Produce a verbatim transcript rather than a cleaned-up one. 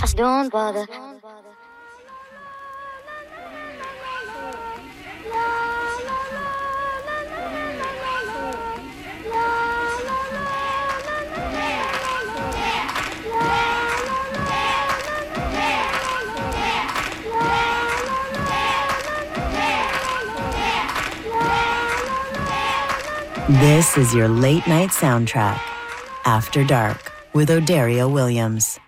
I don't bother. This is your late night soundtrack, After Dark, with O'Dario Williams.